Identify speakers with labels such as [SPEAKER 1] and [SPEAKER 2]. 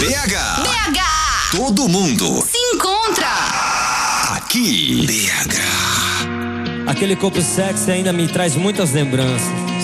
[SPEAKER 1] BH.
[SPEAKER 2] Todo mundo
[SPEAKER 1] Se encontra
[SPEAKER 2] aqui. BH.
[SPEAKER 3] Aquele corpo sexy ainda me traz muitas lembranças.